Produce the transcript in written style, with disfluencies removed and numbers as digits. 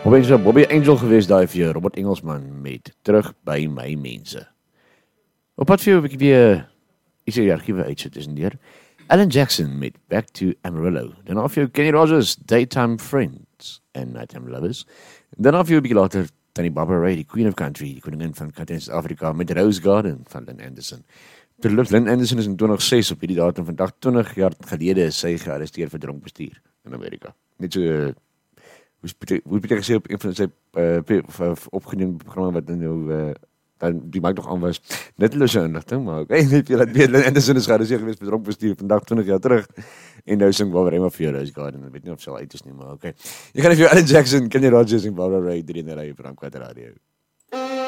Bobby Angel geweest daar vir jou, Robert Engelsman met Terug by my mense. Op pad vir jou, ek weer iets in die archiewe uitsit tussendeer. Alan Jackson met Back to Amarillo. Daarna vir jou Kenny Rogers, Daytime Friends en Nighttime Lovers. Daarna vir jou 'n bietjie later Tanny Barbara Ray, die Queen of Country, die koningin van country in Suid-Afrika met Rose Garden van Lynn Anderson. Terloops, Lynn Anderson is in 2006 op hierdie datum vandag 20 jaar gelede is sy gearresteer vir dronk bestuur in Amerika. Net so hoe Pieter gesê op een van sy opgeneemde programme wat nou die maak nog aan was, nuttelose inligting, maar okay, net jy laat weet, Lynn Anderson is gearresteer geweest vir dronk bestuur vandag 20 jaar terug, en nou sing Barbara Ray vir Rose Garden, ek weet nie of sy al uit is nie, maar okay. Jy gaan vir jou Alan Jackson, Kenny Rogers en Barbara Ray 3 in die rij, Frank Quadradio.